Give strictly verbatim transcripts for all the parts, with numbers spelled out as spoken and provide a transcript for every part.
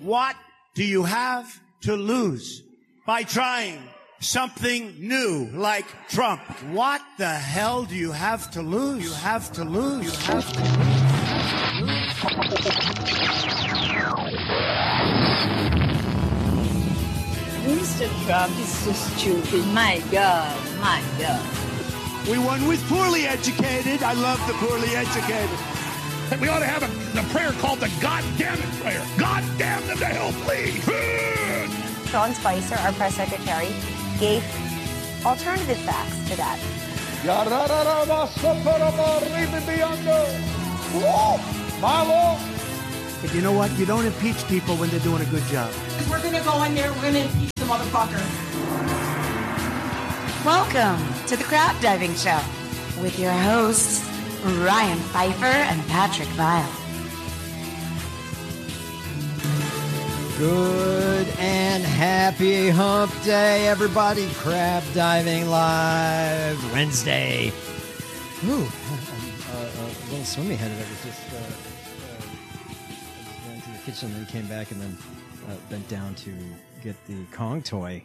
What do you have to lose by trying something new like Trump? What the hell do you have to lose? You have to lose. You have to lose. Mister Trump is so stupid. My God, my God. We won with poorly educated. I love the poorly educated. We ought to have a, a prayer called the God damn it prayer. God damn them to hell, please. Sean Spicer, our press secretary, gave alternative facts to that. But you know what? You don't impeach people when they're doing a good job. We're going to go in there, we're going to impeach the motherfucker. Welcome to the Crap Diving Show with your hosts, Ryan Pfeiffer and Patrick Vile. Good and happy hump day, everybody. Crab Diving Live Wednesday. Ooh, I'm uh, a little swimmy headed. I was just uh, uh, went to the kitchen, then came back, and then uh, bent down to get the Kong toy.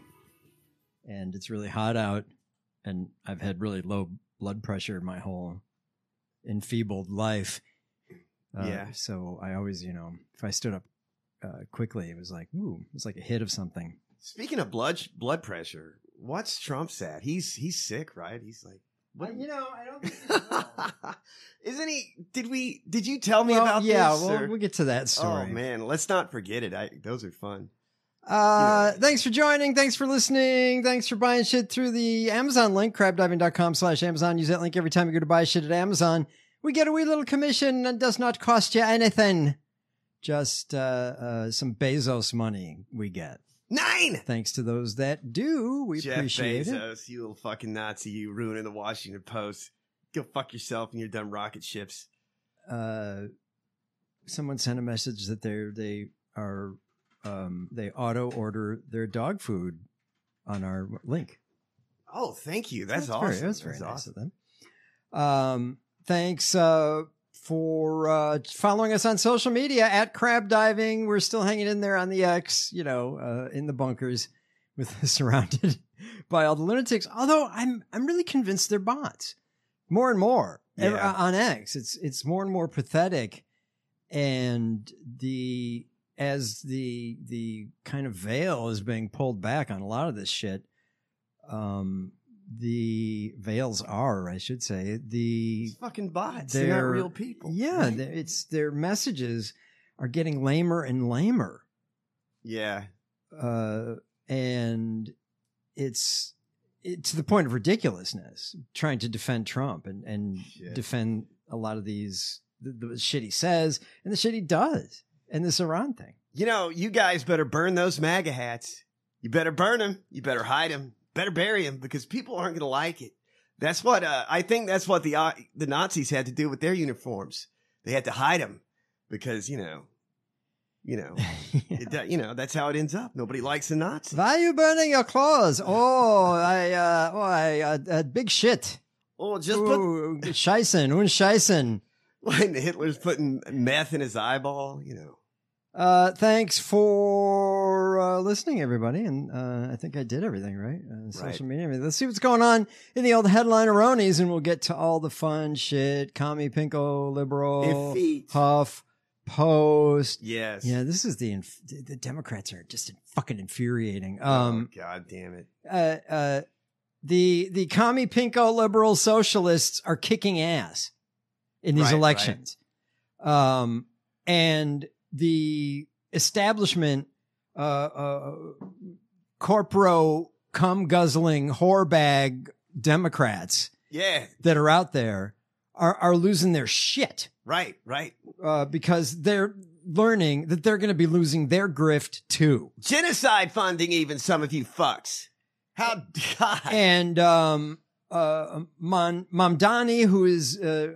And it's really hot out, and I've had really low blood pressure my whole enfeebled life. Uh, yeah. So I always, you know, if I stood up uh, quickly, it was like, ooh, it was like a hit of something. Speaking of blood blood pressure, what's Trump's at? He's he's sick, right? He's like, what? Uh, you know, I don't think so. Isn't he? Did we? Did you tell me well, about yeah, this? Yeah, well, or? we'll get to that story. Oh man, let's not forget it. I, those are fun. Uh, thanks for joining. Thanks for listening. Thanks for buying shit through the Amazon link, crabdiving.com slash Amazon. Use that link every time you go to buy shit at Amazon. We get a wee little commission and does not cost you anything. Just, uh, uh, some Bezos money we get. Nine! Thanks to those that do. We Jeff appreciate Bezos, it. you little fucking Nazi, you ruining the Washington Post. Go fuck yourself and your dumb rocket ships. Uh, someone sent a message that they're, they are, Um, they auto order their dog food on our link. Oh, thank you. That's, that's awesome. Very, that's very that's nice awesome. of them. Um, thanks uh, for uh, following us on social media at Crab Diving. We're still hanging in there on the X, you know, uh, in the bunkers, with surrounded by all the lunatics. Although I'm I'm really convinced they're bots, more and more yeah. on X. It's it's more and more pathetic, and the. As the the kind of veil is being pulled back on a lot of this shit, um, the veils are, I should say, the it's fucking bots. They're, they're not real people. Yeah, right? It's their messages are getting lamer and lamer. Yeah, uh, and it's it, to the point of ridiculousness. Trying to defend Trump and and shit. defend a lot of these the, the shit he says and the shit he does. And this Iran thing. You know, you guys better burn those MAGA hats. You better burn them. You better hide them. Better bury them because people aren't going to like it. That's what uh, I think. That's what the uh, the Nazis had to do with their uniforms. They had to hide them because you know, you know, yeah. it, you know that's how it ends up. Nobody likes the Nazis. Why are you burning your clothes? Oh, I, uh, oh, I, uh, uh, big shit. Oh, just Ooh, put scheißen, und scheißen. When Hitler's putting meth in his eyeball, you know. Uh, thanks for uh, listening, everybody. And uh, I think I did everything right. Uh, social right. media. Let's see what's going on in the old headline-eronies, and we'll get to all the fun shit. Commie, Pinko, Liberal, Huff, Post. Yes. Yeah, this is the inf- the Democrats are just fucking infuriating. Um, oh, God damn it. Uh, uh, the the Commie, Pinko, Liberal, Socialists are kicking ass in these right, elections. Right. Um, and the establishment, uh, uh, corporo, cum guzzling, whore bag Democrats, yeah, that are out there are are losing their shit. Right, right. Uh, because they're learning that they're going to be losing their grift too. Genocide funding, even some of you fucks. How God. And um, uh, Mon Mamdani, who is uh,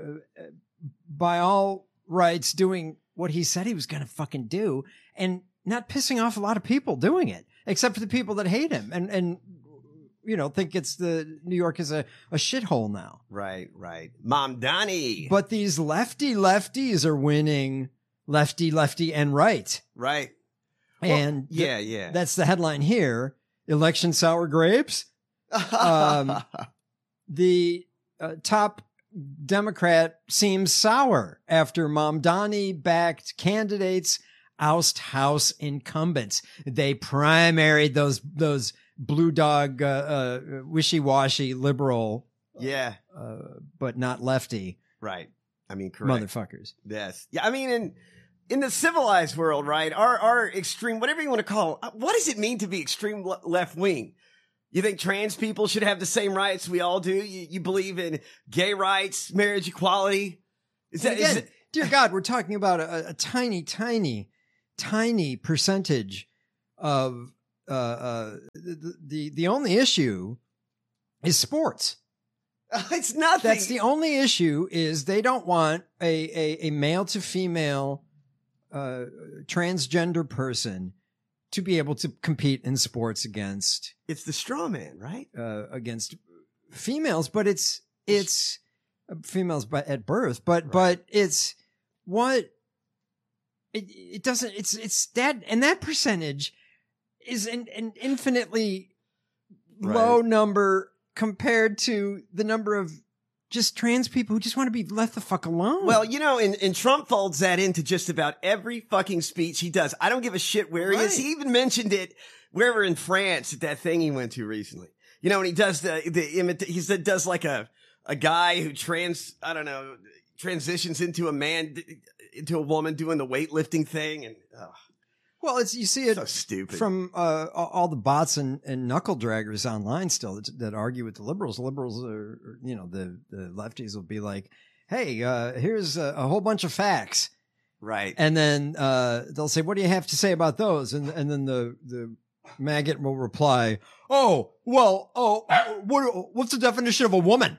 by all rights doing what he said he was going to fucking do, and not pissing off a lot of people doing it, except for the people that hate him and, and you know, think it's the New York is a, a shithole now. Right, right. Mamdani. But these lefty lefties are winning lefty, lefty, and right. Right. and Well, yeah, th- yeah. that's the headline here. Election sour grapes. Um, the uh, top Democrat seems sour after Mamdani-backed candidates oust House incumbents. They primaried those those blue dog, uh, uh, wishy-washy liberal, yeah, uh, but not lefty, right. I mean, correct. motherfuckers. Yes. Yeah. I mean, in in the civilized world, right? Our our extreme, whatever you want to call it, what does it mean to be extreme le- left wing? You think trans people should have the same rights we all do? You, you believe in gay rights, marriage equality? Is that, Again, is it, dear God, we're talking about a, a tiny, tiny, tiny percentage of uh, uh, the, the the only issue is sports. it's nothing. That's the only issue is they don't want a a, a male to female uh, transgender person to be able to compete in sports against It's the straw man, right? uh, against females, but it's it's uh, females by, at birth, but Right. but it's what it it doesn't it's it's that and that percentage is an, an infinitely Right. low number compared to the number of just trans people who just want to be left the fuck alone. Well, you know, and, and Trump folds that into just about every fucking speech he does. I don't give a shit where he is. Right. He even mentioned it wherever in France at that thing he went to recently. You know, when he does the, the imita- he said, does like a, a guy who trans, I don't know, transitions into a man, into a woman doing the weightlifting thing. And, oh, well, it's you see it so stupid. from uh, all the bots and, and knuckle draggers online still that, that argue with the liberals. Liberals are, are, you know, the, the lefties will be like, hey, uh, here's a, a whole bunch of facts. Right. And then uh, they'll say, what do you have to say about those? And and then the, the maggot will reply, oh, well, oh, what, what's the definition of a woman?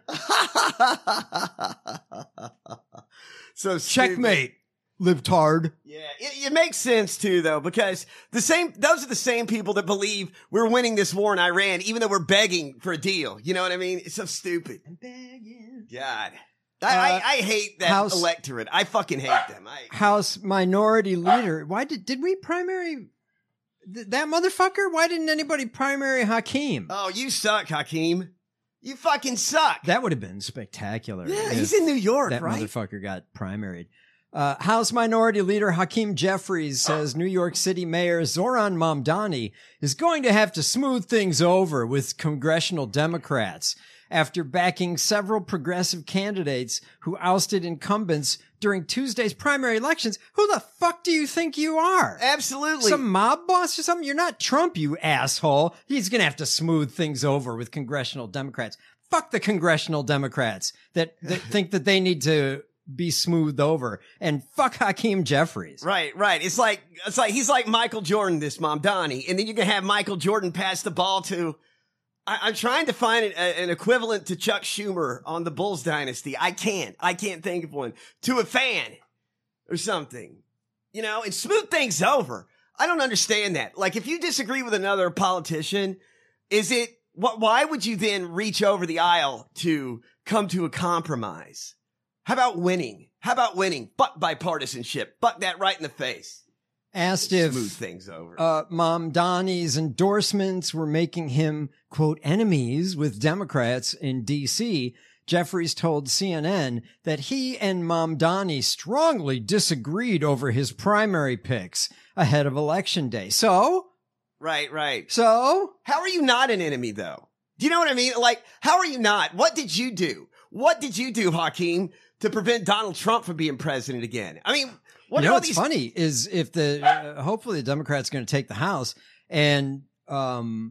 So stupid. Checkmate, libtard. Yeah, it, it makes sense too, though, because the same, those are the same people that believe we're winning this war in Iran, even though we're begging for a deal. You know what I mean? It's so stupid. I'm begging. God. I, I, Uh, I hate that House- electorate. I fucking hate them. I, House Minority Leader. Why did did we primary th- that motherfucker? Why didn't anybody primary Hakeem? oh, you suck, Hakeem. You fucking suck. That would have been spectacular. yeah, if he's in New York, that right? motherfucker got primaried. Uh, House Minority Leader Hakeem Jeffries says New York City Mayor Zoran Mamdani is going to have to smooth things over with congressional Democrats after backing several progressive candidates who ousted incumbents during Tuesday's primary elections. Who the fuck do you think you are? Absolutely. Some mob boss or something? You're not Trump, you asshole. He's going to have to smooth things over with congressional Democrats. Fuck the congressional Democrats that, that think that they need to be smoothed over. And fuck Hakeem Jeffries. Right, right. It's like, it's like, he's like Michael Jordan, this Mamdani. And then you can have Michael Jordan pass the ball to, I, I'm trying to find an, a, an equivalent to Chuck Schumer on the Bulls dynasty. I can't, I can't think of one. To a fan or something, you know, and smooth things over. I don't understand that. Like, if you disagree with another politician, is it, wh- why would you then reach over the aisle to come to a compromise? How about winning? How about winning? Fuck bipartisanship. Fuck that right in the face. Asked if Smooth things over. uh, Mamdani's endorsements were making him, quote, enemies with Democrats in D C, Jeffries told C N N that he and Mamdani strongly disagreed over his primary picks ahead of Election Day. So? Right, right. So? How are you not an enemy, though? Do you know what I mean? Like, how are you not? What did you do? What did you do, Hakeem, to prevent Donald Trump from being president again? I mean, what you are know all what's these? funny is if the uh, hopefully the Democrats are going to take the House, and um,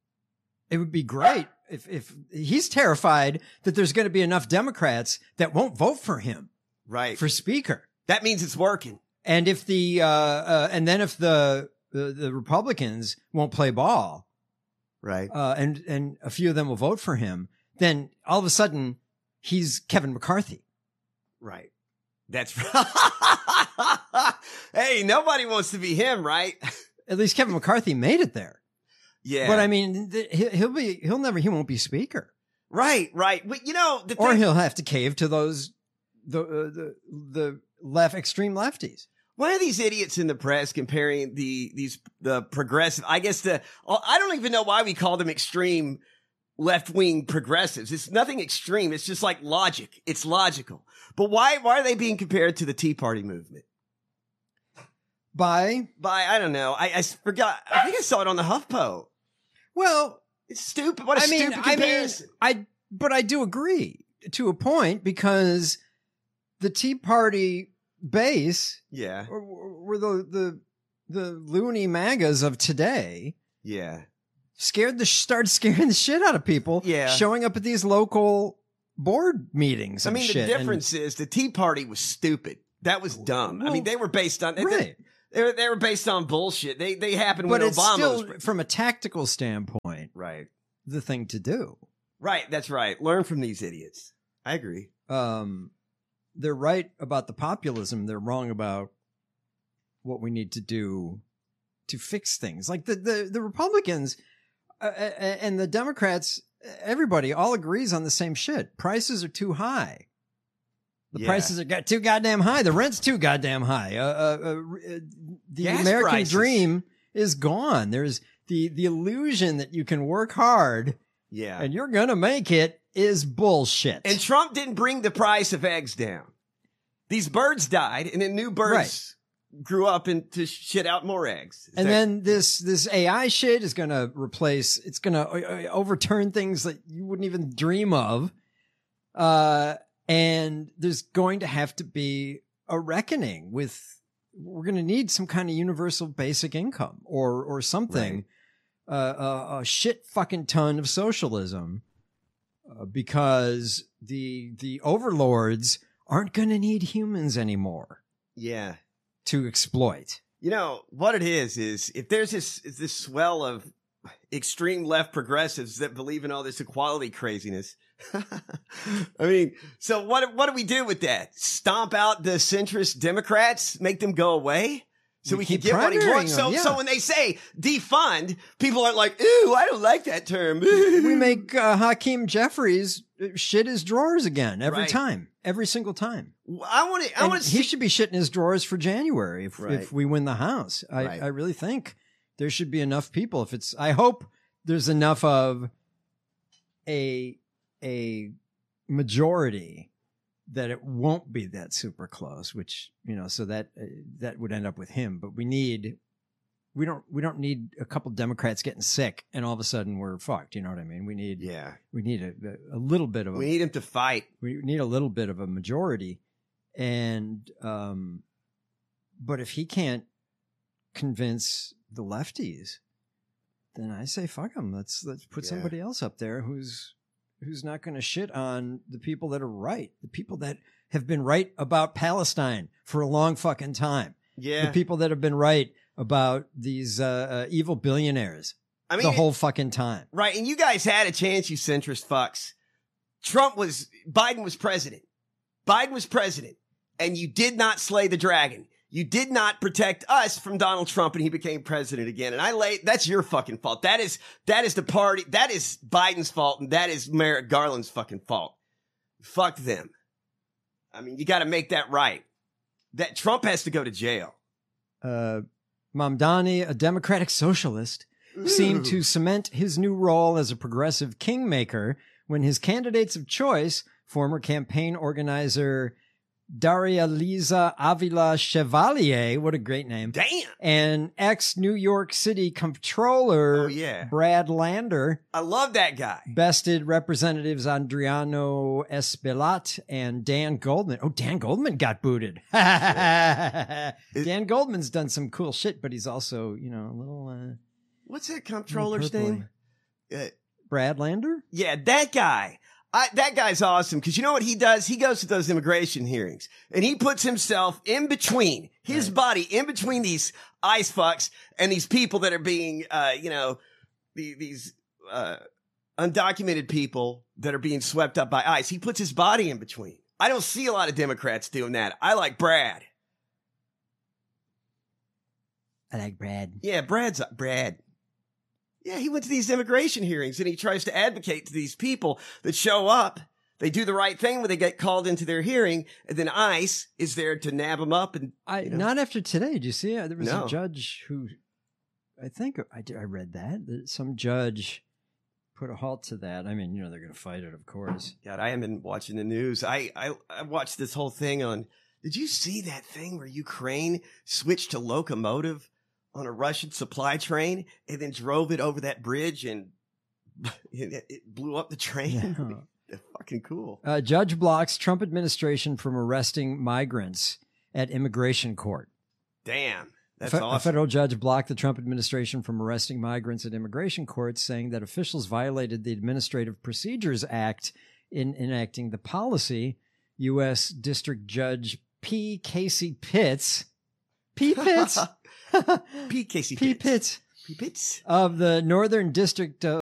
it would be great if if he's terrified that there's going to be enough Democrats that won't vote for him Right. for Speaker, That means it's working. and if the uh, uh, and then if the, the the Republicans won't play ball, Right. uh, and and a few of them will vote for him, then all of a sudden he's Kevin McCarthy. Right. That's right. Hey, nobody wants to be him, right? At least Kevin McCarthy made it there. Yeah. But I mean, th- he- he'll be, he'll never, he won't be speaker, Right, right. But you know, the or thing, he'll have to cave to those, the, uh, the, the left, extreme lefties. Why are these idiots in the press comparing the these the progressive? I guess the I don't even know why we call them extreme left wing progressives. It's nothing extreme. It's just like logic. It's logical. But why why are they being compared to the Tea Party movement? By by I don't know. I, I forgot. I think I saw it on the HuffPo. Well, it's stupid. What a I mean, stupid comparison. I mean, I but I do agree to a point because the Tea Party base, yeah, were the the the loony MAGAs of today. Yeah, scared the started scaring the shit out of people. Yeah, showing up at these local board meetings. I And mean, shit. the difference and, is the Tea Party was stupid. That was dumb. Well, I mean, they were based on right. They, they were they were based on bullshit. They they happened but when it's Obama still, was from a tactical standpoint, right. The thing to do. Right. That's right. Learn from these idiots. I agree. Um. They're right about the populism. They're wrong about what we need to do to fix things. Like the the, the Republicans uh, and the Democrats, everybody all agrees on the same shit. Prices are too high. The Yeah. prices are got too goddamn high. The rent's too goddamn high. Uh, uh, uh, the Gas American prices. dream is gone. There's the the illusion that you can work hard Yeah. and you're gonna make it is bullshit. And Trump didn't bring the price of eggs down. These birds died, and then new birds grew up and to shit out more eggs. Is And that- then this this A I shit is going to replace. It's going to overturn things that you wouldn't even dream of. Uh, and there's going to have to be a reckoning with. We're going to need some kind of universal basic income or or something. Uh, a, a shit fucking ton of socialism, uh, because the the overlords aren't going to need humans anymore yeah. to exploit. You know, what it is, is if there's this, is this swell of extreme left progressives that believe in all this equality craziness. I mean, so what, what do we do with that? Stomp out the centrist Democrats, make them go away? So we, We can keep get what he primarying wants. So, them, yeah. so when they say defund, people aren't like, ooh, I don't like that term. We make uh, Hakeem Jeffries shit his drawers again every Right. time, every single time. I want to. I And want to he see. should be shitting his drawers for January if, Right. if we win the House. I, Right. I really think there should be enough people. If it's, I hope there's enough of a a majority that it won't be that super close. Which, you know, so that uh, that would end up with him. But we need. We don't. We don't need a couple Democrats getting sick, and all of a sudden we're fucked. You know what I mean? We need. Yeah. We need a, a little bit of. A, We need him to fight. we need a little bit of a majority, and um, but if he can't convince the lefties, then I say fuck him. Let's let's put Yeah. somebody else up there who's who's not going to shit on the people that are right, the people that have been right about Palestine for a long fucking time, Yeah. the people that have been right about these uh, uh, evil billionaires I mean, the whole fucking time. right. And you guys had a chance, you centrist fucks. Trump was, Biden was president. Biden was president. And you did not slay the dragon. You did not protect us from Donald Trump and he became president again. And I lay, that's your fucking fault. That is, that is the party. That is Biden's fault. And that is Merrick Garland's fucking fault. Fuck them. I mean, you got to make that right. That Trump has to go to jail. Uh, Mamdani, a democratic socialist, seemed to cement his new role as a progressive kingmaker when his candidates of choice, former campaign organizer Daria Liza Avila Chevalier, what a great name, Damn. and ex-New York City comptroller Oh, yeah. Brad Lander, I love that guy. bested Representatives Adriano Espaillat and Dan Goldman. Oh, Dan Goldman got booted. Dan Goldman's done some cool shit, but he's also, you know, a little... Uh, What's that comptroller's purpley. name? Uh, Brad Lander? Yeah, that guy. I, that guy's awesome because you know what he does? He goes to those immigration hearings and he puts himself in between his body, in between these ice fucks and these people that are being, uh, you know, the, these uh, undocumented people that are being swept up by ICE. He puts his body in between. I don't see a lot of Democrats doing that. I like Brad. I like Brad. Yeah, Brad's Brad. Yeah, he went to these immigration hearings and he tries to advocate to these people that show up They do the right thing when they get called into their hearing, and then ICE is there to nab them up. And I you know. Not after today. Did you see it? There was No. a judge who, I think I did. I read that that some judge put a halt to that. I mean, you know, they're going to fight it, of course. God, I haven't been watching the news. I, I I watched this whole thing on. Did you see that thing where Ukraine switched to locomotive on a Russian supply train and then drove it over that bridge and it, it blew up the train? Yeah. They're fucking cool. Uh, judge blocks Trump administration from arresting migrants at immigration court. Damn, that's Fe- awesome. A federal judge blocked the Trump administration from arresting migrants at immigration courts, saying that officials violated the Administrative Procedures Act in enacting the policy. U S District Judge P. Casey Pitts, P. Pitts, P. Casey P. Pitts. Pitts P. Pitts. of the Northern District of,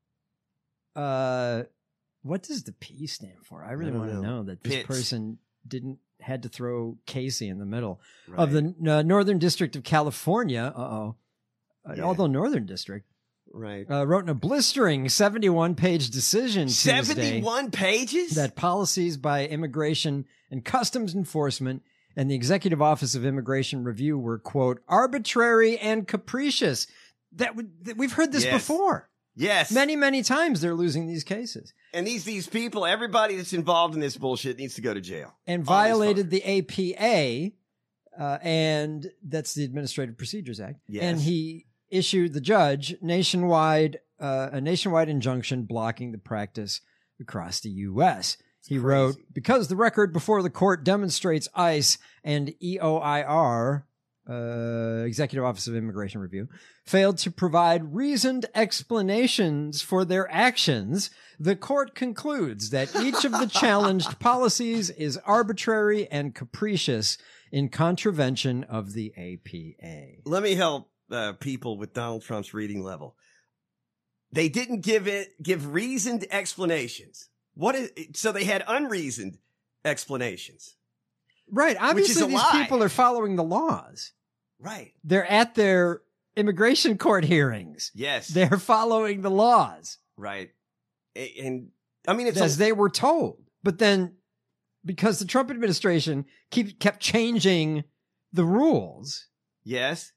uh, what does the P stand for? I really I don't want to know. know that this Pitts. person didn't had to throw Casey in the middle Right. of the uh, Northern District of California. Uh-oh. Uh, Yeah. Although Northern District Right. uh, wrote in a blistering seventy-one page decision Tuesday seventy-one pages? that policies by Immigration and Customs Enforcement and the Executive Office of Immigration Review were, quote, arbitrary and capricious. That, w- that we've heard this Yes. before. Yes. Many, many times they're losing these cases. And these these people, everybody that's involved in this bullshit needs to go to jail. And All these violated fuckers. the A P A, uh, and that's the Administrative Procedures Act. Yes. And he issued the judge nationwide uh, a nationwide injunction blocking the practice across the U S. He crazy. wrote, because the record before the court demonstrates ICE and E O I R, uh, Executive Office of Immigration Review, failed to provide reasoned explanations for their actions, the court concludes that each of the challenged policies is arbitrary and capricious in contravention of the A P A. Let me help uh, people with Donald Trump's reading level. They didn't give it give reasoned explanations. What is so they had unreasoned explanations. Right. is Obviously, a these lie. people are following the laws. Right. They're at their immigration court hearings. Yes. They're following the laws right. A- And I mean, it's as a, they were told. But then, because the Trump administration keep, kept changing the rules, yes.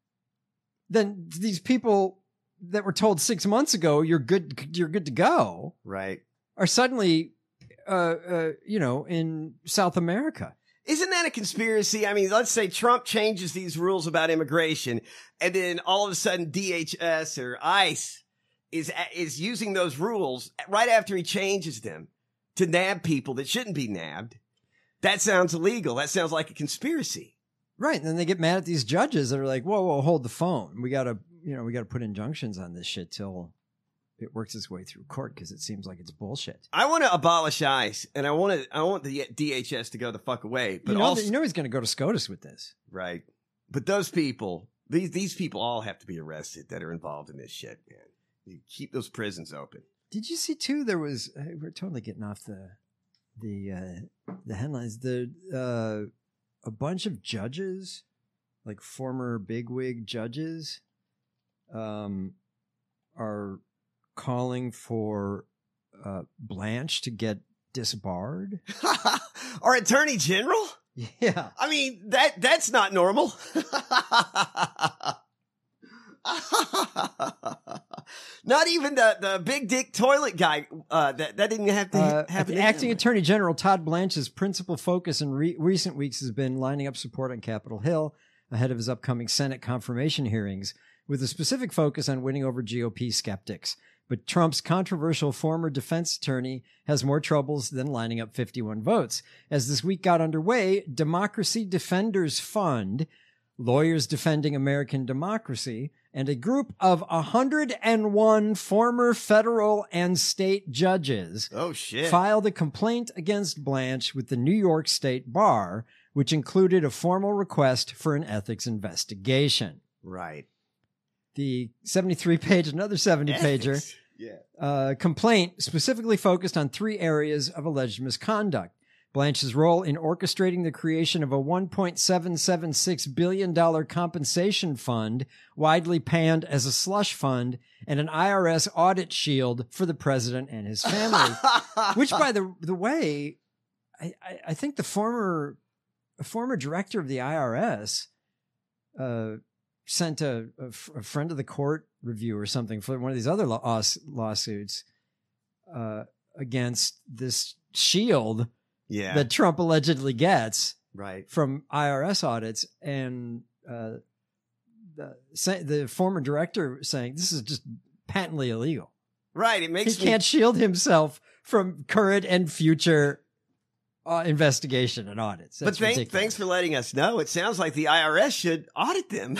then these people that were told six months ago you're good, you're good to go, Right. are suddenly, uh, uh, you know, in South America. Isn't that a conspiracy? I mean, let's say Trump changes these rules about immigration, and then all of a sudden D H S or ICE is is using those rules right after he changes them to nab people that shouldn't be nabbed. That sounds illegal. That sounds like a conspiracy. Right. And then they get mad at these judges that are like, whoa, whoa, hold the phone. We got to, you know, we got to put injunctions on this shit till it works its way through court because it seems like it's bullshit. I want to abolish ICE, and I want to I want the D H S to go the fuck away. But you know, also, that- you know he's going to go to SCOTUS with this. right. But those people, these these people all have to be arrested that are involved in this shit, man. You keep those prisons open. Did you see too? There was uh, we're totally getting off the the uh, the headlines. The uh, a bunch of judges, like former bigwig judges, um, are calling for uh, Blanche to get disbarred. Our attorney general? Yeah. I mean, that that's not normal. Not even the, the big dick toilet guy. Uh, that that didn't have to Uh, happen. the acting attorney general Todd Blanche's principal focus in re- recent weeks has been lining up support on Capitol Hill ahead of his upcoming Senate confirmation hearings, with a specific focus on winning over G O P skeptics. But Trump's controversial former defense attorney has more troubles than lining up fifty-one votes. As this week got underway, Democracy Defenders Fund, Lawyers Defending American Democracy, and a group of one hundred one former federal and state judges Oh shit! filed a complaint against Blanche with the New York State Bar, which included a formal request for an ethics investigation. Right. The seventy-three page, another seventy pager, Yeah. uh, complaint specifically focused on three areas of alleged misconduct: Blanche's role in orchestrating the creation of a one point seven seven six billion dollars compensation fund, widely panned as a slush fund, and an I R S audit shield for the president and his family. Which, by the, the way, I, I, I think the former former director of the I R S uh, sent a, a, f- a friend of the court review or something for one of these other law- lawsuits uh, against this shield Yeah. that Trump allegedly gets right. from I R S audits, and uh, the say, the former director saying this is just patently illegal. Right. It makes he me- can't shield himself from current and future uh, investigation and audits. That's but thank, ridiculous. thanks for letting us know. It sounds like the I R S should audit them.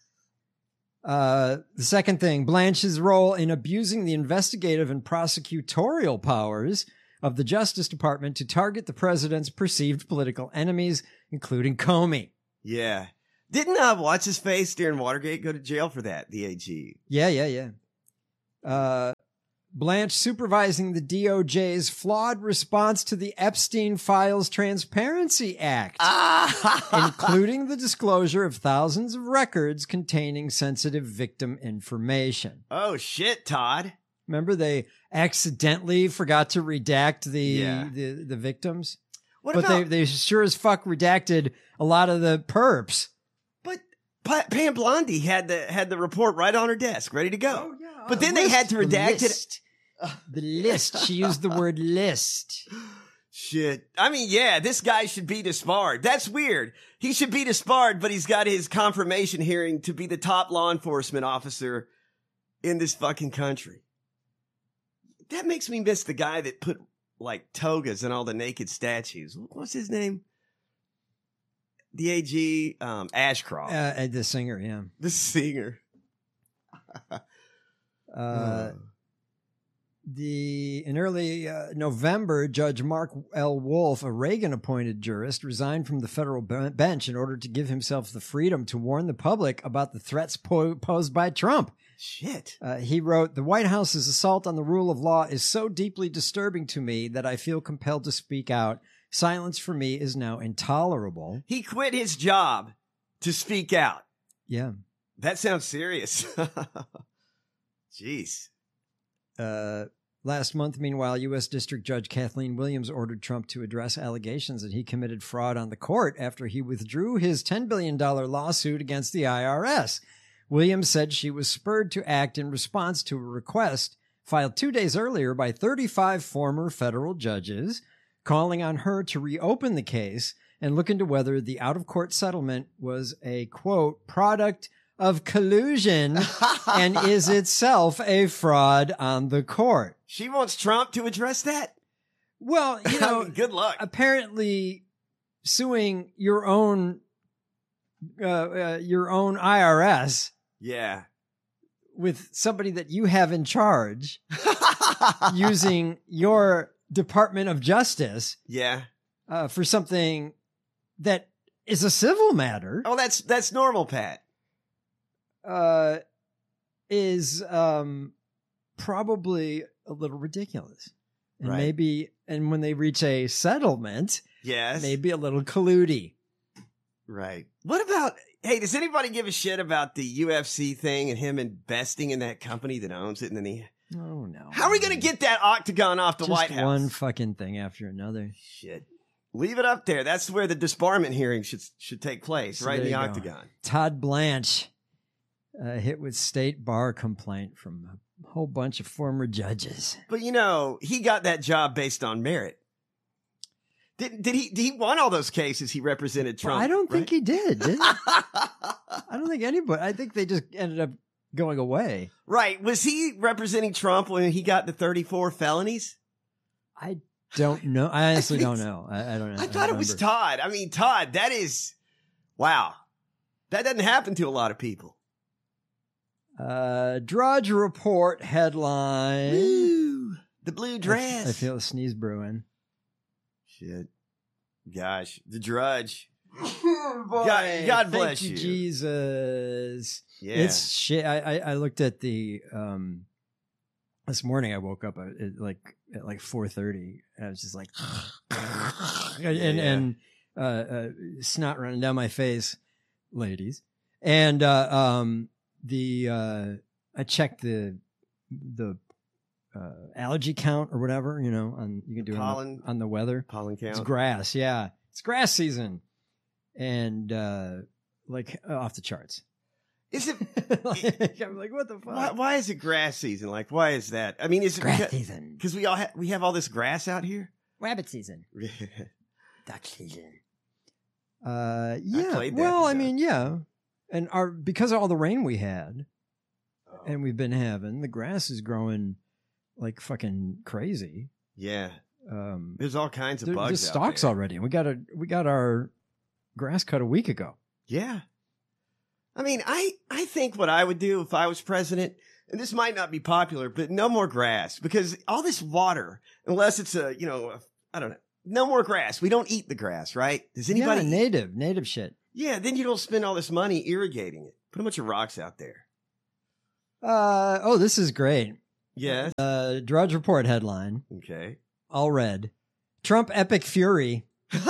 Uh, the second thing, Blanche's role in abusing the investigative and prosecutorial powers of the Justice Department to target the president's perceived political enemies, including Comey. Yeah. Didn't uh, what's his face during Watergate go to jail for that? The A G. Yeah, yeah, yeah. Uh, Blanche supervising the D O J's flawed response to the Epstein Files Transparency Act, including the disclosure of thousands of records containing sensitive victim information. Oh shit, Todd! Remember they accidentally forgot to redact the Yeah. the, the victims, What but about- they they sure as fuck redacted a lot of the perps. Pa- Pam Blondie had the had the report right on her desk, ready to go. But then they List, had to the redact list. The list. She used the word list. it. Shit. I mean, yeah, this guy should be disbarred. That's weird. He should be disbarred, but he's got his confirmation hearing to be the top law enforcement officer in this fucking country. That makes me miss the guy that put like togas in all the naked statues. What's his name? The A G, um, Ashcroft. Uh, the singer, yeah. The singer. Uh, the in early uh, November, Judge Mark L. Wolf, a Reagan-appointed jurist, resigned from the federal be- bench in order to give himself the freedom to warn the public about the threats po- posed by Trump. Shit. Uh, he wrote, "The White House's assault on the rule of law is so deeply disturbing to me that I feel compelled to speak out. Silence for me is now intolerable." He quit his job to speak out. Yeah. That sounds serious. Jeez. Uh, last month, meanwhile, U S. District Judge Kathleen Williams ordered Trump to address allegations that he committed fraud on the court after he withdrew his ten billion dollars lawsuit against the I R S. Williams said she was spurred to act in response to a request filed two days earlier by thirty-five former federal judges, calling on her to reopen the case and look into whether the out-of-court settlement was a, quote, product of collusion and is itself a fraud on the court. She wants Trump to address that? Well, you know, good luck. Apparently suing your own uh, uh, your own I R S Yeah. with somebody that you have in charge using your Department of Justice Yeah. uh, for something that is a civil matter. Oh, that's that's normal, Pat. Uh, is um, probably a little ridiculous. And Right. maybe, and when they reach a settlement, Yes. maybe a little colludey. Right. What about, hey, does anybody give a shit about the U F C thing and him investing in that company that owns it? And then he, Oh, no. how are we going to get that octagon off the Just White House? one fucking thing after another. Shit. Leave it up there. That's where the disbarment hearing should should take place, So right in the there you go. octagon. Todd Blanche uh, hit with state bar complaint from a whole bunch of former judges. But you know, he got that job based on merit. Did did he? He won all those cases. He represented Trump. Well, I don't think right? he did. did he? I don't think anybody. I think they just ended up going away. Right. Was he representing Trump when he got the thirty-four felonies? I don't know. I honestly think don't so. know. I, I don't know. I thought it was remember. Todd. I mean, Todd, that is, wow. That doesn't happen to a lot of people. Uh, Drudge Report headline. Woo, the blue I f- dress. I feel a sneeze brewing. Shit. Gosh, the Drudge. Boy, God, God thank bless you, you. Jesus. Yeah. It's shit. I, I, I looked at the, um, this morning I woke up, uh, it, like at like four thirty. And I was just like, and, Yeah. and uh, uh, snot running down my face, ladies. And uh, um, the uh, I checked the the uh, allergy count or whatever, you know, on you can do it on Pollen. the, on the weather. Pollen count. It's grass, yeah. It's grass season. And uh, like uh, off the charts. Is it? Like, I'm like, what the fuck? Why, why is it grass season? Like, why is that? I mean, is it Grass because, season. because we all ha- we have all this grass out here? Rabbit season. Duck season. Uh, I yeah. played that, Well, I yeah. mean, yeah. And our because of all the rain we had, Oh. and we've been having, the grass is growing like fucking crazy. Yeah, Um, there's all kinds of there- bugs. the out stalks there. already. We got a we got our grass cut a week ago. Yeah. I mean, I, I think what I would do if I was president, and this might not be popular, but no more grass because all this water, unless it's a, you know, a, I don't know, no more grass. We don't eat the grass, right? Does anybody? Yeah, eat- native native shit. Yeah, then you don't spend all this money irrigating it. Put a bunch of rocks out there. Uh oh, this is great. Yes. Uh, Drudge Report headline, Okay. all red. Trump epic fury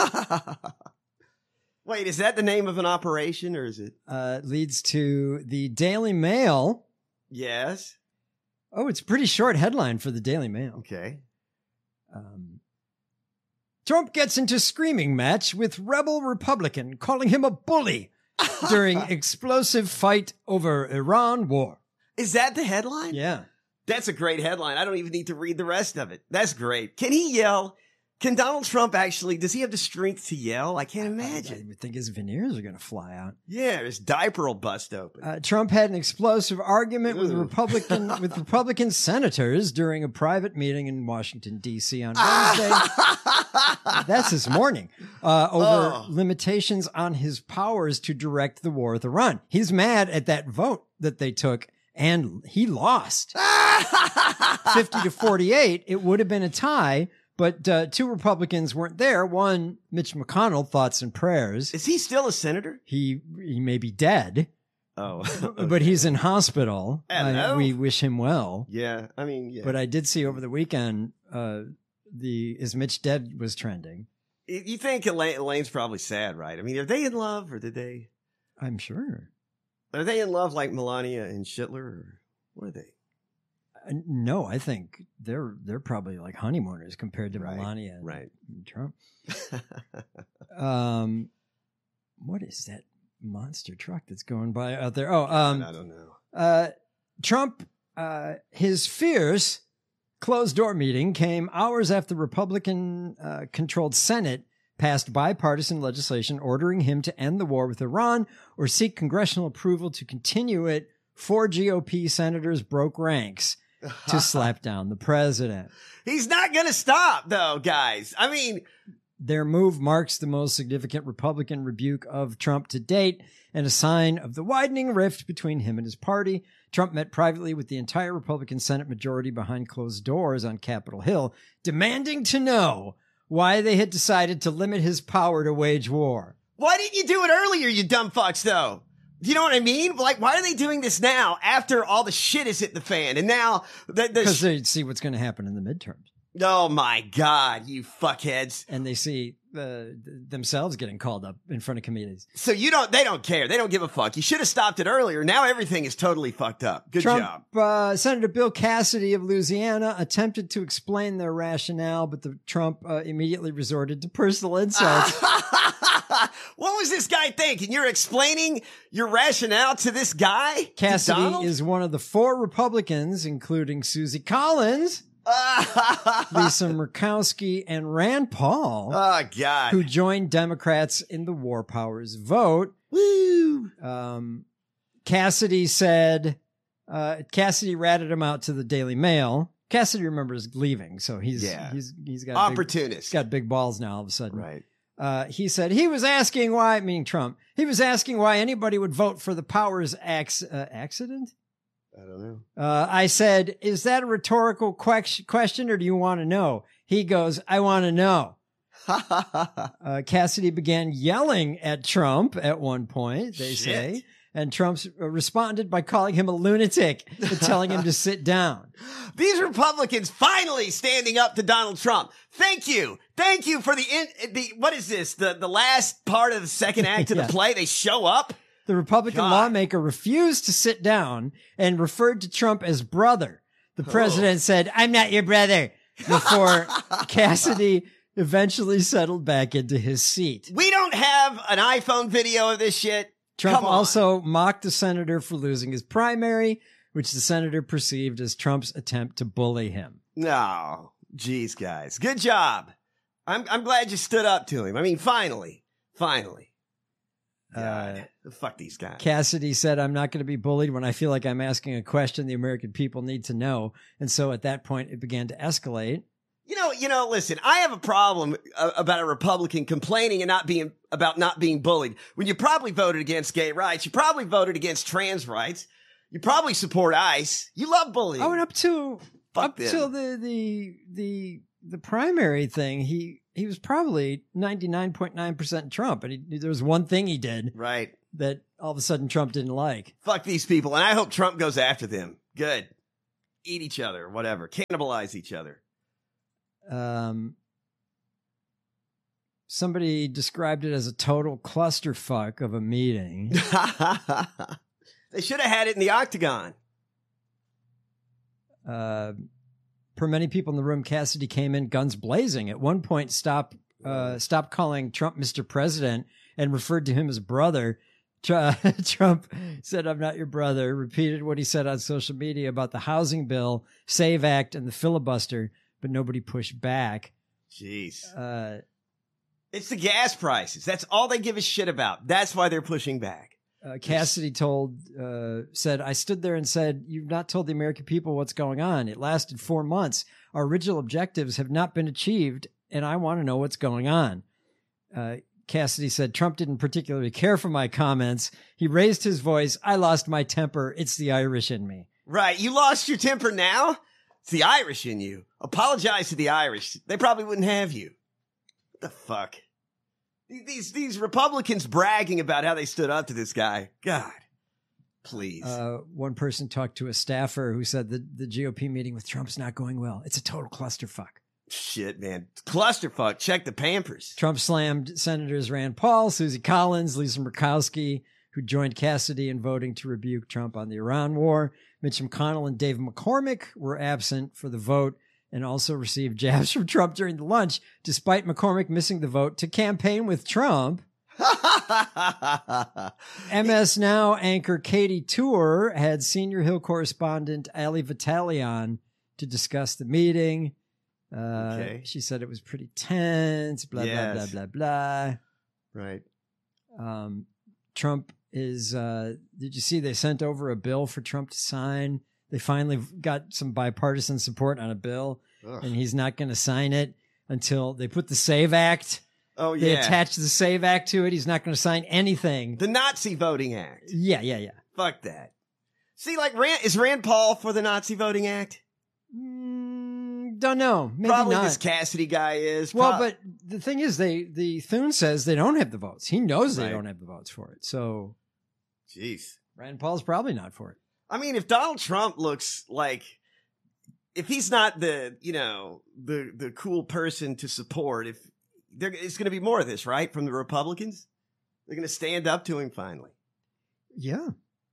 Wait, is that the name of an operation or is it? uh, leads to the Daily Mail. Yes. Oh, it's a pretty short headline for the Daily Mail. Okay. Um, Trump gets into screaming match with rebel Republican, calling him a bully during explosive fight over Iran war. Is that the headline? Yeah. That's a great headline. I don't even need to read the rest of it. That's great. Can he yell? Can Donald Trump actually, does he have the strength to yell? I can't I imagine. would think his veneers are going to fly out. Yeah, his diaper will bust open. Uh, Trump had an explosive argument with Ooh. Republican with Republican senators during a private meeting in Washington D C on Wednesday. That's this morning. Uh, over Oh. limitations on his powers to direct the war with Iran. He's mad at that vote that they took, and he lost fifty to forty-eight. It would have been a tie. But uh, two Republicans weren't there. One, Mitch McConnell, thoughts and prayers. Is he still a senator? He he may be dead, Oh. but he's in hospital. Hello? Uh, we wish him well. Yeah, I mean, yeah. But I did see over the weekend, uh, the is Mitch dead was trending. you think Elaine, Elaine's probably sad, right? I mean, are they in love or did they? I'm sure. Are they in love like Melania and Schindler or what are they? Uh, no, I think they're they're probably like honeymooners compared to Right, Melania and, right. and Trump. Um, what is that monster truck that's going by out there? Oh, um, I don't know. Uh, Trump, uh, his fierce closed door meeting came hours after the Republican uh, controlled Senate passed bipartisan legislation ordering him to end the war with Iran or seek congressional approval to continue it. Four G O P senators broke ranks to slap down the president. He's not going to stop, though, guys. I mean, Their move marks the most significant Republican rebuke of Trump to date and a sign of the widening rift between him and his party. Trump met privately with the entire Republican Senate majority behind closed doors on Capitol Hill, demanding to know why they had decided to limit his power to wage war. why didn't you do it earlier, you dumb fucks, though? Do you know what I mean? Like, why are they doing this now after all the shit has hit the fan? And now the, the Because sh- they see what's going to happen in the midterms. oh my God, you fuckheads. And they see uh, themselves getting called up in front of committees. So you don't, they don't care. They don't give a fuck. You should have stopped it earlier. Now everything is totally fucked up. Good Trump, job. Uh, Senator Bill Cassidy of Louisiana attempted to explain their rationale, but the Trump uh, immediately resorted to personal insults. What was this guy thinking? You're explaining your rationale to this guy? To Cassidy Donald? is one of the four Republicans, including Susie Collins, Lisa Murkowski, and Rand Paul, Oh, God. who joined Democrats in the War Powers vote. Woo. Um, Cassidy said, uh, Cassidy ratted him out to the Daily Mail. Cassidy remembers leaving, so he's Yeah. he's he's got big, Opportunist. he's got big balls now. All of a sudden, Right. Uh, he said he was asking why, meaning Trump, he was asking why anybody would vote for the Powers acc- uh, accident. I don't know. Uh, I said, is that a rhetorical que- question or do you want to know? He goes, I want to know. Uh, Cassidy began yelling at Trump at one point, they Shit. say. And Trump uh, responded by calling him a lunatic and telling him to sit down. These Republicans finally standing up to Donald Trump. Thank you. Thank you for the, in, the what is this? The, the last part of the second act of Yeah. the play? They show up? The Republican God. lawmaker refused to sit down and referred to Trump as brother. The president Oh. said, I'm not your brother, before Cassidy eventually settled back into his seat. We don't have an iPhone video of this shit. Trump Come on. also mocked the senator for losing his primary, which the senator perceived as Trump's attempt to bully him. No. Jeez, guys. Good job. I'm I'm glad you stood up to him. I mean, finally. Finally. God. Uh, Fuck these guys. Cassidy said, I'm not going to be bullied when I feel like I'm asking a question the American people need to know. And so at that point, it began to escalate. You know, you know, listen, I have a problem uh, about a Republican complaining and not being about not being bullied. When you probably voted against gay rights, you probably voted against trans rights. You probably support ICE. You love bullying. Oh, and up to Fuck up them. till the the the the primary thing, he he was probably ninety-nine point nine percent Trump, and he, there was one thing he did Right. that all of a sudden Trump didn't like. Fuck these people, and I hope Trump goes after them. Good. Eat each other, whatever. Cannibalize each other. Um, somebody described it as a total clusterfuck of a meeting. They should have had it in the octagon. Uh, per many people in the room, Cassidy came in guns blazing. At one point, stop, uh, stopped calling Trump Mister President and referred to him as brother. Tr- Trump said, I'm not your brother, repeated what he said on social media about the housing bill, SAVE Act, and the filibuster, but nobody pushed back. Jeez. Uh, It's the gas prices. That's all they give a shit about. That's why they're pushing back. Uh, Cassidy told, uh, said, I stood there and said, you've not told the American people what's going on. It lasted four months. Our original objectives have not been achieved, and I want to know what's going on. Uh, Cassidy said, Trump didn't particularly care for my comments. He raised his voice. I lost my temper. It's the Irish in me. Right. You lost your temper now? It's the Irish in you. Apologize to the Irish. They probably wouldn't have you. What the fuck? These these Republicans bragging about how they stood up to this guy. God, please. Uh, one person talked to a staffer who said that the G O P meeting with Trump's not going well. It's a total clusterfuck. Shit, man. Clusterfuck. Check the Pampers. Trump slammed Senators Rand Paul, Susie Collins, Lisa Murkowski, who joined Cassidy in voting to rebuke Trump on the Iran war. Mitch McConnell and Dave McCormick were absent for the vote and also received jabs from Trump during the lunch, despite McCormick missing the vote to campaign with Trump. M S Now anchor Katie Tour had Senior Hill correspondent Ali Vitale on to discuss the meeting. Uh, Okay. She said it was pretty tense, blah, Yes. blah, blah, blah, Right. blah. Um, Trump is, uh, did you see they sent over a bill for Trump to sign? They finally got some bipartisan support on a bill, Ugh. and he's not going to sign it until they put the SAVE Act. Oh, They yeah. attach the SAVE Act to it. He's not going to sign anything. The Nazi Voting Act. Yeah, yeah, yeah. Fuck that. See, like, Rand, is Rand Paul for the Nazi Voting Act? Mm, don't know. Maybe Probably not. this Cassidy guy is. Well, Prob- but the thing is, they the Thune says they don't have the votes. He knows they Right. don't have the votes for it. So Jeez. Rand Paul's probably not for it. I mean, if Donald Trump looks like, if he's not the, you know, the the cool person to support, if there, it's going to be more of this, right, from the Republicans, they're going to stand up to him finally. Yeah.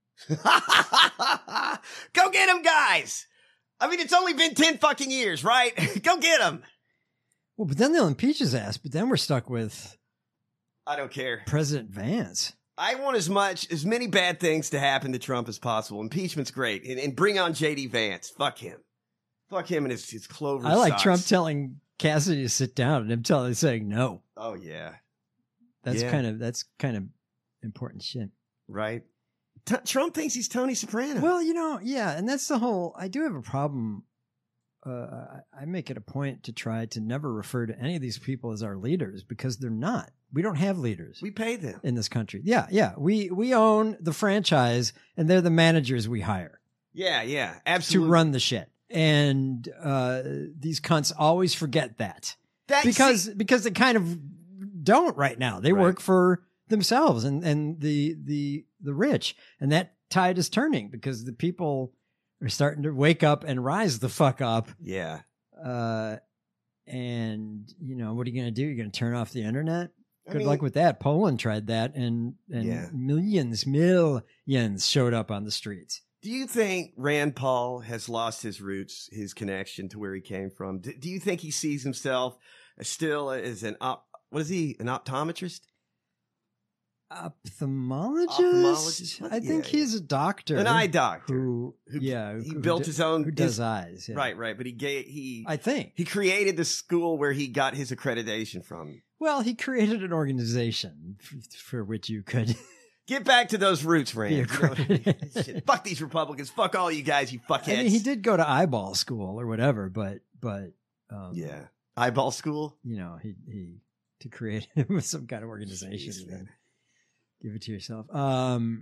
Go get him, guys. I mean, it's only been ten fucking years, right? Go get him. Well, but then they'll impeach his ass. But then we're stuck with I don't care. President Vance. I want as much, as many bad things to happen to Trump as possible. Impeachment's great. And, and bring on J D Vance. Fuck him. Fuck him and his, his clover I like socks. Trump telling Cassidy to sit down and him telling saying no. Oh, yeah. That's Yeah. kind of that's kind of important shit. Right? T- Trump thinks he's Tony Soprano. Well, you know, yeah, and that's the whole. I do have a problem. Uh, I I make it a point to try to never refer to any of these people as our leaders because they're not. We don't have leaders we pay them. in this country. Yeah, yeah. We we own the franchise, and they're the managers we hire Yeah, yeah. to Absolutely. run the shit. And uh, these cunts always forget that That- because see- because they kind of don't right now. They Right. work for themselves and, and the, the, the rich. And that tide is turning because the people are starting to wake up and rise the fuck up. Yeah. Uh, and you know, what are you going to do? You're going to turn off the internet? I Good mean- luck with that. Poland tried that, and and Yeah. millions, millions showed up on the streets. Do you think Rand Paul has lost his roots, his connection to where he came from? Do, do you think he sees himself as still as an op, what is he, an optometrist? Ophthalmologist? Ophthalmologist? I think Yeah, he's a doctor. An eye doctor. Who, Who- yeah. he who built d- his own- Who does his- eyes. yeah. Right, right. But he gave, he, I think. he created the school where he got his accreditation from. Well, he created an organization f- for which you could. Get back to those roots, Rand. Be You know, accredited. shit, fuck these Republicans. Fuck all you guys, you fuckheads. I mean, he did go to eyeball school or whatever, but, but, um, Yeah. Eyeball school? you know, he, he, to create some kind of organization. Jeez, and man. then give it to yourself. Um,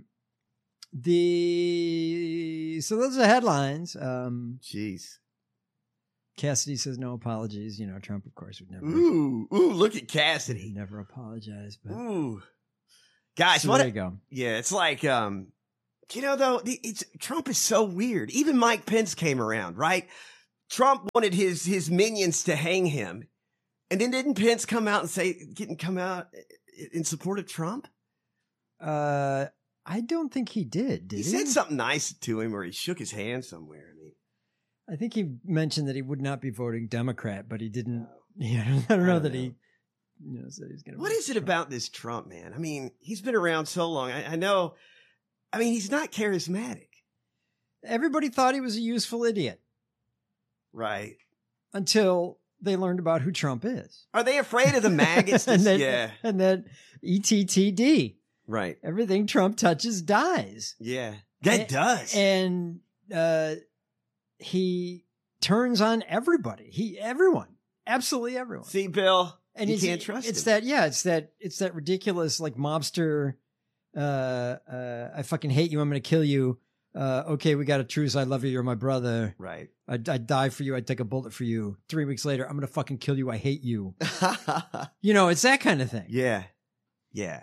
the, so those are the headlines. Um, Jeez. Cassidy says no apologies. You know, Trump, of course, would never, Ooh, ooh, look at would Cassidy. never apologize. But Ooh. Guys, so what? there a- you go. Yeah, it's like, um, you know, though, the- it's Trump is so weird. Even Mike Pence came around, right? Trump wanted his his minions to hang him, and then didn't Pence come out and say, didn't come out in support of Trump? Uh, I don't think he did. Did He he? said something nice to him, or he shook his hand somewhere. I mean, I think he mentioned that he would not be voting Democrat, but he didn't. Yeah, I don't know I don't that know. he, you know, said he was going to. what is it about this Trump man? I mean, he's been around so long. I, I know. I mean, he's not charismatic, Everybody thought he was a useful idiot right? until they learned about who Trump is. Are they afraid of the maggots? and then, yeah, and then E T T D. right. Everything Trump touches dies. Yeah, that And- does. And uh, he turns on everybody. He, everyone, absolutely everyone. See, Bill, And you it's, can't trust it's him. that, yeah, it's that, it's that ridiculous like mobster. Uh, uh, I fucking hate you. I'm going to kill you. Uh, okay, we got a truce. I love you. You're my brother. Right. I'd, I'd die for you. I'd take a bullet for you. Three weeks later, I'm going to fucking kill you. I hate you. You know, it's that kind of thing. yeah. Yeah.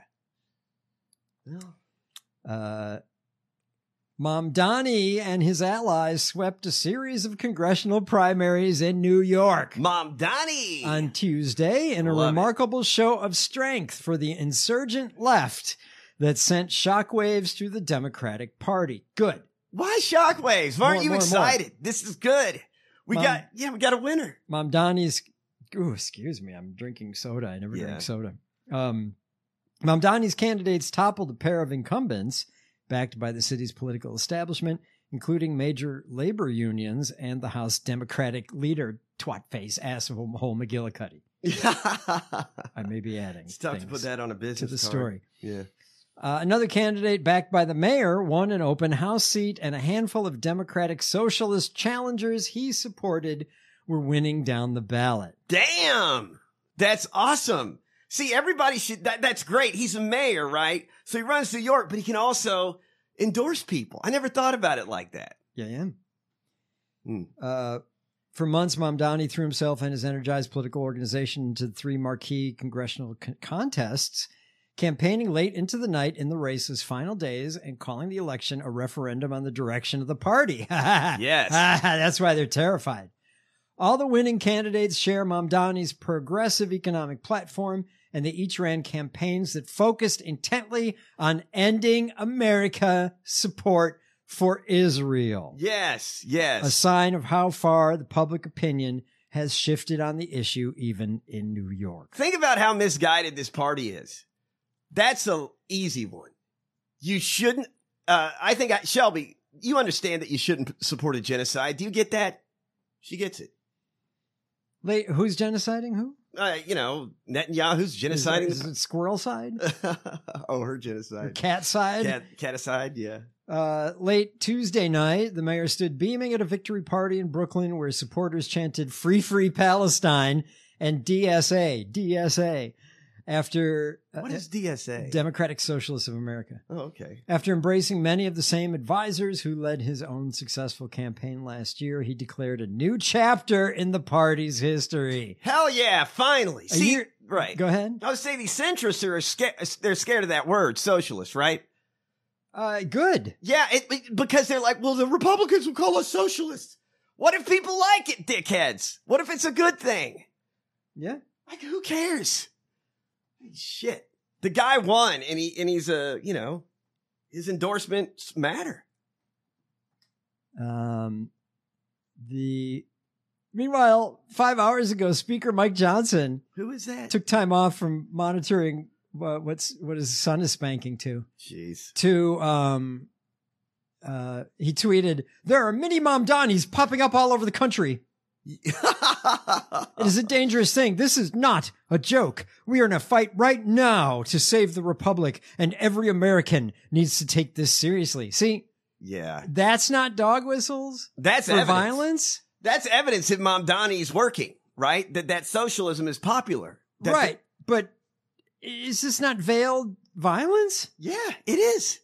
Well, Uh, Mamdani and his allies swept a series of congressional primaries in New York Mom Donnie. on Tuesday in a Love it. remarkable show of strength for the insurgent left that sent shockwaves through the Democratic Party. Good. Why shockwaves? Why aren't More, you more, excited? This is good. We Mom- got, yeah, we got a winner. Mamdani's, ooh, excuse me, I'm drinking soda. I never Yeah. drink soda. Um, Mamdani's candidates toppled a pair of incumbents backed by the city's political establishment, including major labor unions and the House Democratic leader, twat-face, asshole McGillicuddy. I may be adding It's tough to things put that on a business to the card. story. Yeah. Uh, another candidate backed by the mayor won an open house seat, and a handful of Democratic socialist challengers he supported were winning down the ballot. Damn. That's awesome. See, everybody should, that, that's great. He's a mayor, right? So he runs New York, but he can also endorse people. I never thought about it like that. Yeah, yeah. Hmm. Uh, for months, Mamdani threw himself and his energized political organization into three marquee congressional con- contests, campaigning late into the night in the race's final days and calling the election a referendum on the direction of the party. Yes. That's why they're terrified. All the winning candidates share Mamdani's progressive economic platform, and they each ran campaigns that focused intently on ending America support for Israel. Yes. Yes. A sign of how far the public opinion has shifted on the issue, even in New York. Think about how misguided this party is. That's a easy one. You shouldn't, uh, I think, I, Shelby, you understand that you shouldn't support a genocide. Do you get that? She gets it. Wait, who's genociding who? Uh, you know, Netanyahu's Is, genociding. is it squirrel side? oh, her Or genocide. cat side? Cat, caticide, yeah. Uh, late Tuesday night, the mayor stood beaming at a victory party in Brooklyn where supporters chanted "Free, Free Palestine" and D S A, D S A, after uh, What is D S A? Democratic Socialists of America. oh, okay. After embracing many of the same advisors who led his own successful campaign last year, he declared a new chapter in the party's history. Hell yeah, finally. A See, year, Right. Go ahead. I was saying these centrists are scared. They're scared of that word, socialist, right? Uh, good. Yeah, it, it- because they're like, well, the Republicans will call us socialists. What if people like it, dickheads? What if it's a good thing? Yeah. Like, who cares? Shit. The guy won, and he and he's a, you know, his endorsements matter. Um, the meanwhile, five hours ago, Speaker Mike Johnson Who is that? took time off from monitoring uh, what's what his son is spanking to. Jeez. To um, uh, he tweeted, "There are mini mom Donnies popping up all over the country. It is a dangerous thing. This is not a joke. We are in a fight right now to save the Republic, and every American needs to take this seriously." See, Yeah. that's not dog whistles. That's for evidence. violence. That's evidence that Mom Donnie's working, right? That that socialism is popular. That Right. But is this not veiled violence? the- yeah, it is.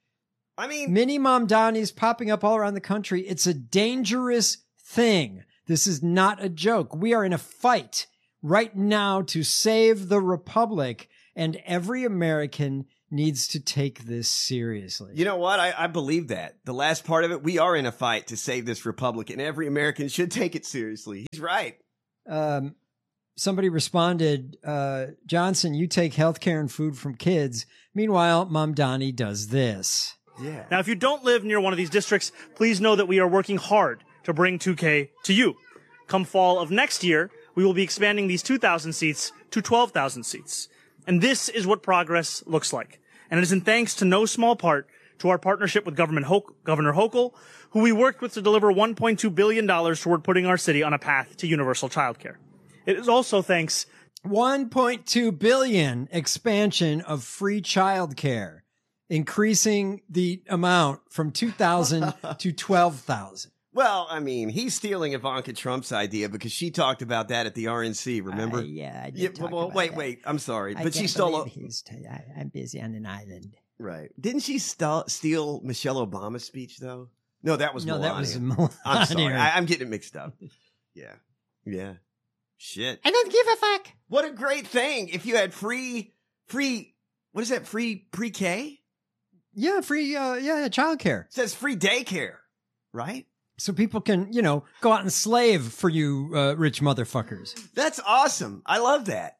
I mean, Mini Mom Donnies popping up all around the country. It's a dangerous thing. This is not a joke. We are in a fight right now to save the Republic, and every American needs to take this seriously. you know what? I, I believe that. The last part of it, we are in a fight to save this republic, and every American should take it seriously. He's right. Um, somebody responded, uh, Johnson, you take healthcare and food from kids. Meanwhile, Mom Donnie does this. Yeah. Now, if you don't live near one of these districts, please know that we are working hard to bring two K to you. Come fall of next year, we will be expanding these two thousand seats to twelve thousand seats. And this is what progress looks like. And it is in thanks to no small part to our partnership with Government Ho- Governor Hochul, who we worked with to deliver one point two billion dollars toward putting our city on a path to universal childcare. It is also thanks one point two billion expansion of free childcare, increasing the amount from two thousand to twelve thousand. Well, I mean, he's stealing Ivanka Trump's idea because she talked about that at the R N C, remember? Uh, yeah, I did Yeah, talk well, about wait, that. wait. I'm sorry. I But she can't stole believe a, he's t- I, I'm busy on an island. Right. Didn't she st- steal Michelle Obama's speech, though? No, that was No, Melania. that was Melania. I'm sorry. I, I'm getting it mixed up. Yeah. Yeah. Shit. I don't give a fuck. What a great thing if you had free, free, what is that, free pre-K? Yeah, free, uh, yeah, yeah, childcare. It says free daycare, right? So people can, you know, go out and slave for you uh, rich motherfuckers. That's awesome. I love that.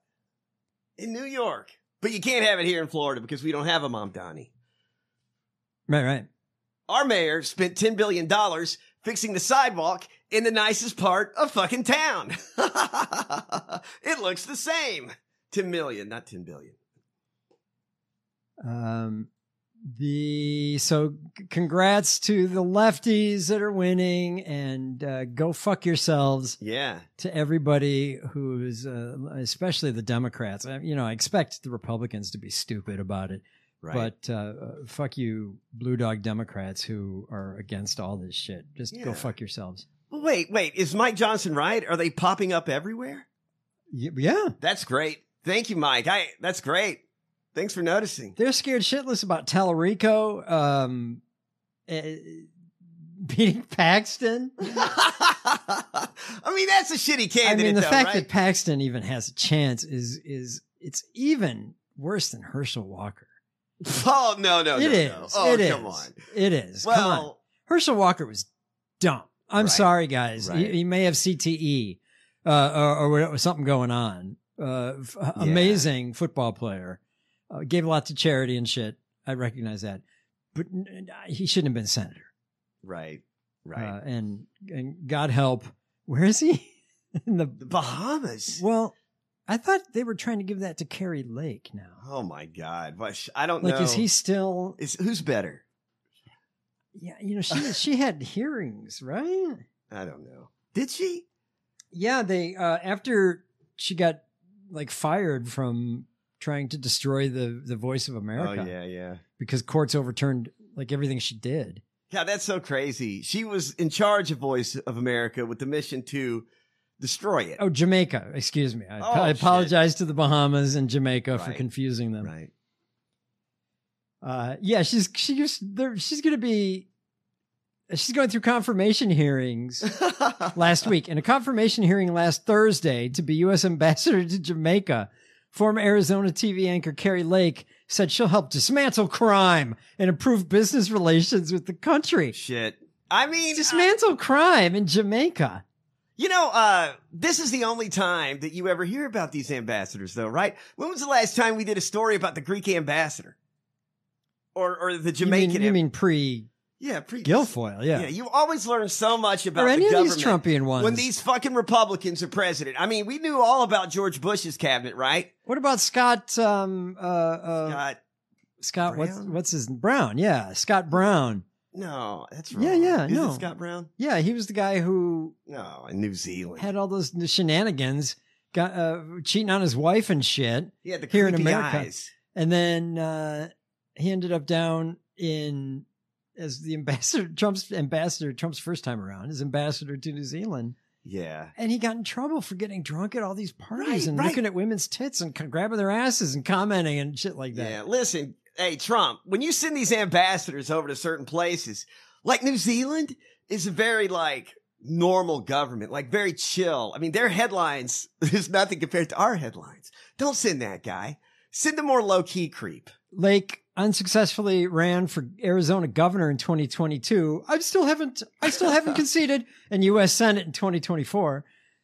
In New York. But you can't have it here in Florida because we don't have a Mom Donnie. Right, right. Our mayor spent ten billion dollars fixing the sidewalk in the nicest part of fucking town. It looks the same. ten million, not ten billion. Um, the so c- congrats to the lefties that are winning, and uh, go fuck yourselves. Yeah. To everybody who's, uh, especially the Democrats. I, you know, I expect the Republicans to be stupid about it, Right. but uh, uh, fuck you, blue dog Democrats who are against all this shit. Just Yeah. go fuck yourselves. Well, wait, wait. Is Mike Johnson right? Are they popping up everywhere? Y- Yeah, That's great. Thank you, Mike. I that's great. Thanks for noticing. they're scared shitless about Tallarico um, uh, beating Paxton. I mean, that's a shitty I candidate, mean, the though, fact right? that Paxton even has a chance is is it's even worse than Herschel Walker. Oh, no, no, It no, is. no. Oh, It come is. on. It is. Come on. Well, Herschel Walker was dumb. I'm Right. sorry, guys. He, Right. he may have C T E uh, or, or whatever- something going on. Uh, f- Amazing football player. Uh, gave a lot to charity and shit. I recognize that. But n- n- he shouldn't have been senator. right, right. Uh, and and God help, where is he? In the the Bahamas. Well, I thought they were trying to give that to Carrie Lake now. Oh my God! Why sh- I don't Like, know. is he still? Is who's better? Yeah, you know, she she had hearings, right? I don't know. Did she? Yeah, they uh after she got like fired from trying to destroy the the Voice of America Oh yeah, yeah. because courts overturned like everything she did. Yeah, that's so crazy. She was in charge of Voice of America with the mission to destroy it. Oh, Jamaica, excuse me. I, Oh, I shit. apologize to the Bahamas and Jamaica for Right. confusing them. Right. Uh, yeah, she's she's there. She's gonna be. She's going through confirmation hearings last week, and a confirmation hearing last Thursday to be U S ambassador to Jamaica Former Arizona T V anchor Carrie Lake said she'll help dismantle crime and improve business relations with the country. Shit. I mean, dismantle uh, crime in Jamaica. You know, uh, this is the only time that you ever hear about these ambassadors, though, right? When was the last time we did a story about the Greek ambassador? Or or the Jamaican? You mean, you mean pre... Yeah, pre- Guilfoyle, yeah. Yeah, you always learn so much about or any the of government these Trumpian ones. when these fucking Republicans are president. I mean, we knew all about George Bush's cabinet, right? What about Scott, um, uh, uh, Scott, Scott, Brown? what's, what's his, Brown, yeah, Scott Brown. No, that's wrong. Yeah, yeah, Is no. it Scott Brown? Yeah, he was the guy who... No, in New Zealand. Had all those shenanigans, got uh, cheating on his wife and shit. He had the here in creepy America. eyes. And then uh, he ended up down in... as the ambassador, Trump's ambassador, Trump's first time around, as ambassador to New Zealand. Yeah. And he got in trouble for getting drunk at all these parties Right, and right. looking at women's tits and c- grabbing their asses and commenting and shit like that. Yeah, listen, hey, Trump, when you send these ambassadors over to certain places, like New Zealand is a very, like, normal government, like very chill. I mean, their headlines is nothing compared to our headlines. Don't send that guy. Send a more low-key creep. Lake unsuccessfully ran for Arizona governor in twenty twenty-two. I still haven't, I still haven't conceded in U S Senate in twenty twenty-four.